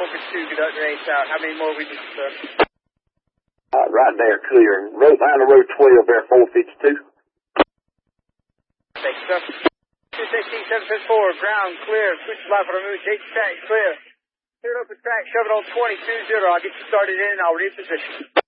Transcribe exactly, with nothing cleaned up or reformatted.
Focus two, conductor eight out. How many more we need, sir? Uh, right there, clear. Road line of road twelve there, four fifty-two. Thank you, sir. two sixteen, seven four, ground clear. Switch light for the move, change track clear. Clear open track, shove it on twenty two zero. I'll get you started in and I'll reposition.